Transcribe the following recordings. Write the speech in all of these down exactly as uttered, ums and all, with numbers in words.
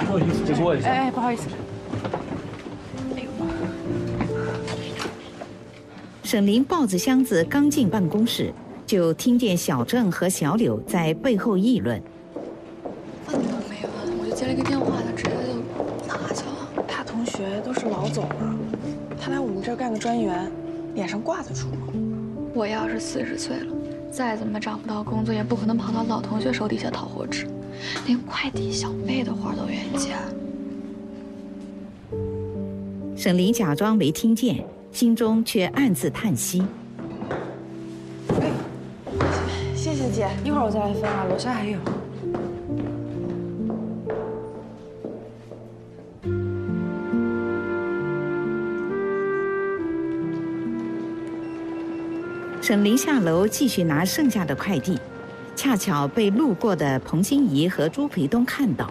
不好意思，借过一下。 哎，不好意思。哎呦！ 沈林抱着箱子刚进办公室，就听见小郑和小柳在背后议论。 问都没问，我就接了一个电话，他直接就拿去了。 他同学都是老总了，他来我们这儿干个专员，脸上挂得住吗？ 我要是四十岁了，再怎么找不到工作，也不可能跑到老同学手底下讨活吃，连快递小妹的活都愿意接。 沈林假装没听见，心中却暗自叹息。 哎，谢谢姐，一会儿我再来分啊，楼下还有。 沈林下楼继续拿剩下的快递，恰巧被路过的彭欣怡和朱培东看到。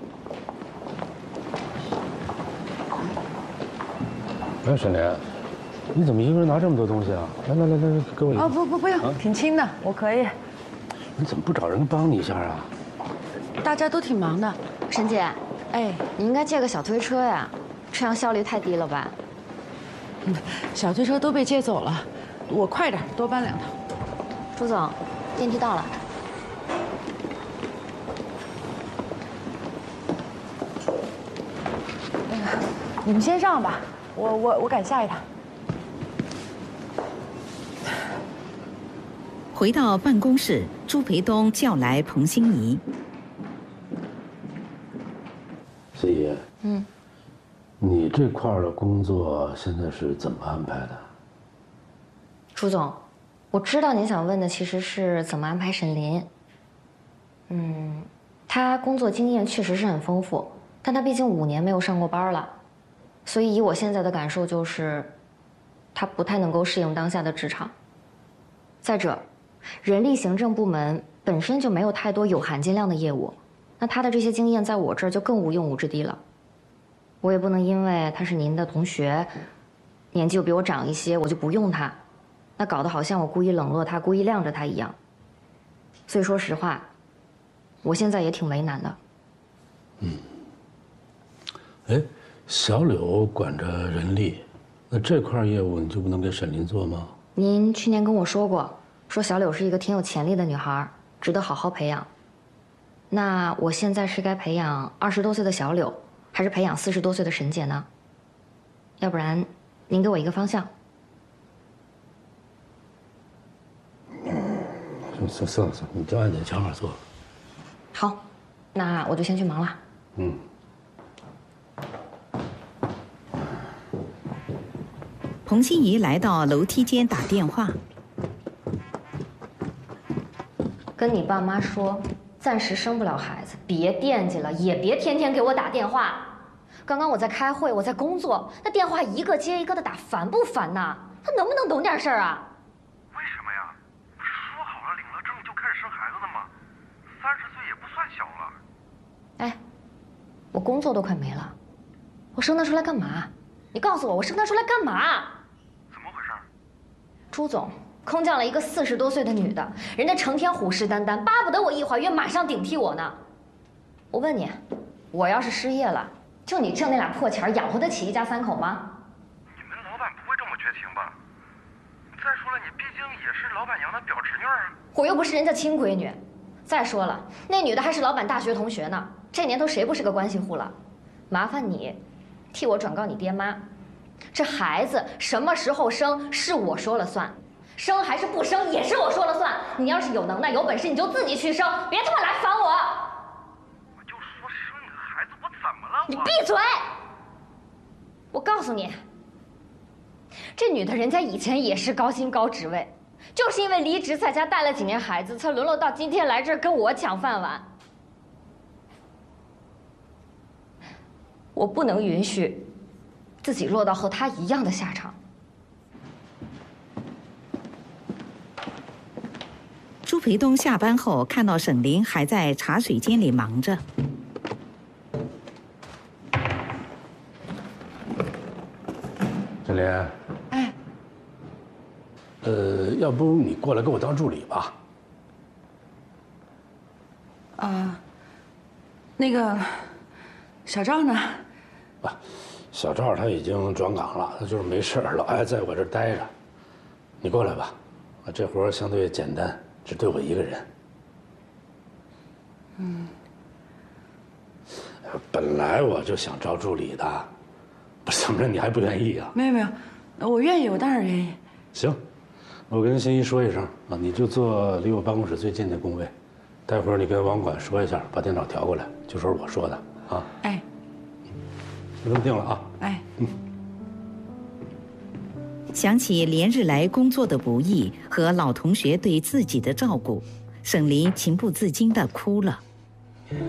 哎，沈莲，你怎么一个人拿这么多东西啊？来来来来，给我一个。 哦，不不不用，啊、挺轻的，我可以。 你怎么不找人帮你一下啊？ 大家都挺忙的。 沈姐， 哎， 你应该借个小推车呀，这样效率太低了吧？ 嗯，小推车都被借走了。我快点，多搬两套。 朱总，电梯到了。 那个，你们先上吧，我我我赶下一趟。 回到办公室，朱培东叫来彭欣怡。 欣怡， 嗯， 你这块的工作现在是怎么安排的？ 朱总，我知道您想问的其实是怎么安排沈林。嗯，他工作经验确实是很丰富，但他毕竟五年没有上过班了，所以以我现在的感受就是，他不太能够适应当下的职场。再者，人力行政部门本身就没有太多有含金量的业务，那他的这些经验在我这儿就更无用武之地了。我也不能因为他是您的同学，年纪又比我长一些，我就不用他。那搞得好像我故意冷落他，故意晾着他一样。所以说实话，我现在也挺为难的。 嗯。哎，小柳管着人力，那这块业务你就不能给沈林做吗？ 您去年跟我说过，说小柳是一个挺有潜力的女孩，值得好好培养。那我现在是该培养二十多岁的小柳，还是培养四十多岁的沈姐呢？要不然，您给我一个方向。 算算了算了，你就按你的想法做。 好，那我就先去忙了。 嗯。 彭欣怡来到楼梯间打电话， 跟你爸妈说，暂时生不了孩子，别惦记了，也别天天给我打电话。刚刚我在开会，我在工作，那电话一个接一个的打，烦不烦呐？他能不能懂点事儿啊？ 为什么呀？说好了领了证就开始生孩子的吗？三十岁也不算小了。 哎，我工作都快没了，我生他出来干嘛？你告诉我，我生他出来干嘛？ 怎么回事？ 朱总空降了一个四十多岁的女的，人家成天虎视眈眈，巴不得我一怀孕马上顶替我呢。我问你，我要是失业了，就你挣那俩破钱，养活得起一家三口吗？ 你们老板不会这么绝情吧？再说了，你毕竟也是老板娘的表侄女啊。 我又不是人家亲闺女。再说了，那女的还是老板大学同学呢，这年头谁不是个关系户了？麻烦你替我转告你爹妈，这孩子什么时候生是我说了算，生还是不生也是我说了算。你要是有能耐有本事，你就自己去生，别他妈来烦我。 我就说生你个孩子，我怎么了？ 你闭嘴！我告诉你，这女的人家以前也是高薪高职位，就是因为离职在家带了几年孩子，才沦落到今天来这儿跟我抢饭碗。我不能允许自己落到和她一样的下场。 朱培东下班后看到沈林还在茶水间里忙着。 沈林， 哎， 呃，要不你过来给我当助理吧？ 啊，那个， 小赵呢？ 不，小赵他已经转岗了，他就是没事儿，老爱在我这儿待着。你过来吧，啊，这活儿相对简单，只对我一个人。嗯。本来我就想招助理的，不是怎么着你还不愿意啊？ 没有没有，我愿意，我当然愿意。 行，我跟新一说一声啊，你就坐离我办公室最近的工位。待会儿你跟网管说一下，把电脑调过来，就说是我说的啊。 哎， 就这么定了啊。 哎， 嗯。 想起连日来工作的不易和老同学对自己的照顾，沈林情不自禁地哭了。